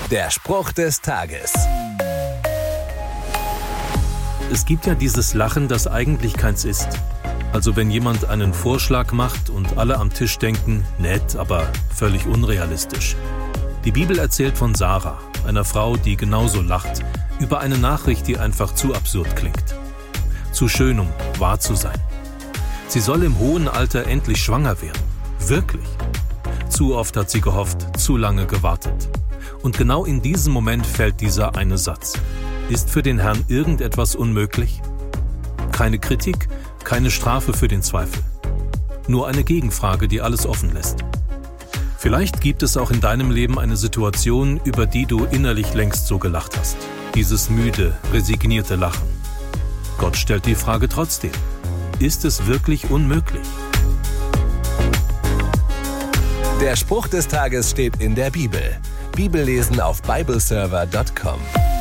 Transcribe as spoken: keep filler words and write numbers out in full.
Der Spruch des Tages. Es gibt ja dieses Lachen, das eigentlich keins ist. Also wenn jemand einen Vorschlag macht und alle am Tisch denken, nett, aber völlig unrealistisch. Die Bibel erzählt von Sarah, einer Frau, die genauso lacht, über eine Nachricht, die einfach zu absurd klingt. Zu schön, um wahr zu sein. Sie soll im hohen Alter endlich schwanger werden. Wirklich. Zu oft hat sie gehofft, zu lange gewartet. Und genau in diesem Moment fällt dieser eine Satz. Ist für den Herrn irgendetwas unmöglich? Keine Kritik, keine Strafe für den Zweifel. Nur eine Gegenfrage, die alles offen lässt. Vielleicht gibt es auch in deinem Leben eine Situation, über die du innerlich längst so gelacht hast. Dieses müde, resignierte Lachen. Gott stellt die Frage trotzdem. Ist es wirklich unmöglich? Der Spruch des Tages steht in der Bibel. Bibellesen auf bibleserver punkt com.